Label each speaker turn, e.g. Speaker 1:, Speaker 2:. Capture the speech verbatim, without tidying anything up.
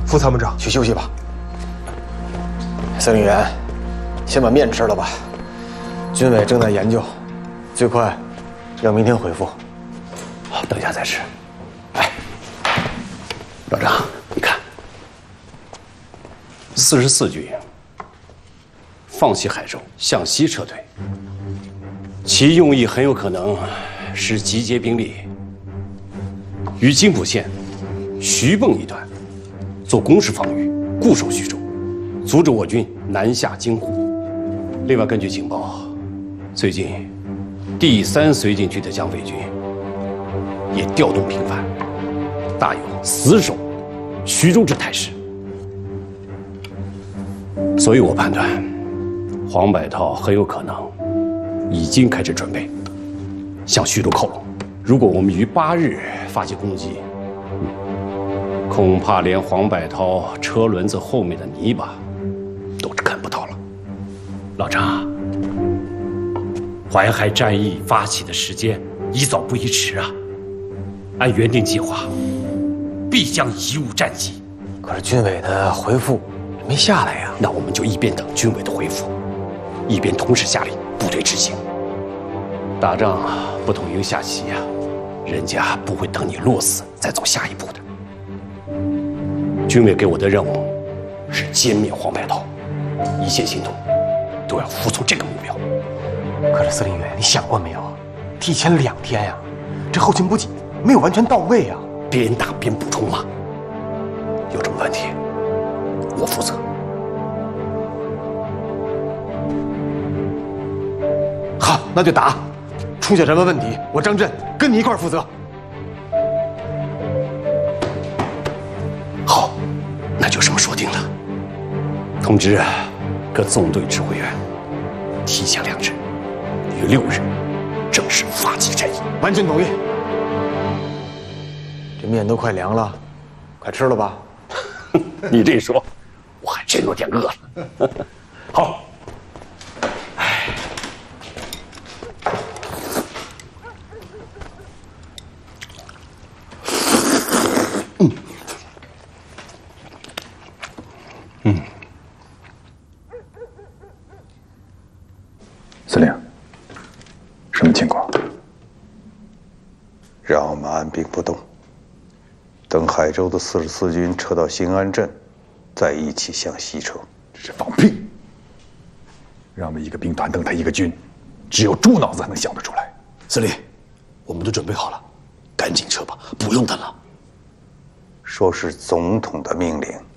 Speaker 1: 副参谋长，
Speaker 2: 去休息吧。司令员，先把面吃了吧。军委正在研究，最快要明天回复。
Speaker 3: 好，等下再吃。哎，老张，你看，四十四军放弃海州，向西撤退，其用意很有可能是集结兵力于津浦县徐蚌一段，做攻势防御，固守徐州，阻止我军南下京沪。另外，根据情报，最近第三绥靖区的蒋匪军也调动频繁，大有死守徐州之态势。所以我判断，黄百韬很有可能已经开始准备向徐州靠拢。如果我们于八日发起攻击，嗯，恐怕连黄百韬车轮子后面的泥巴都是看不到了。老张，淮海战役发起的时间宜早不宜迟啊！按原定计划，必将贻误战机。
Speaker 2: 可是军委的回复没下来呀。
Speaker 3: 那我们就一边等军委的回复，一边同时下令部队执行。打仗不同于下棋呀，人家不会等你落死再走下一步的。军委给我的任务是歼灭黄百韬，一切行动都要服从这个目标。
Speaker 1: 可是司令员，你想过没有？提前两天呀，这后勤补给没有完全到位呀。
Speaker 3: 边打边补充嘛，有什么问题我负责。
Speaker 1: 好，那就打。出现什么问题，我张震跟你一块儿负责。
Speaker 3: 好，那就这么说定了。通知各纵队指挥员，提前两日，于六日正式发起战役。
Speaker 1: 完全同意。
Speaker 2: 这面都快凉了，快吃了吧。
Speaker 3: 你这一说，我还真有点饿了。好。嗯，嗯，
Speaker 4: 司令，什么情况？
Speaker 5: 让我们按兵不动，等海州的四十四军撤到兴安镇，再一起向西撤。
Speaker 4: 这是放屁！让我们一个兵团等他一个军，只有猪脑子才能想得出来。
Speaker 3: 司令，我们都准备好了，赶紧撤吧，不用等了。
Speaker 5: 说是总统的命令，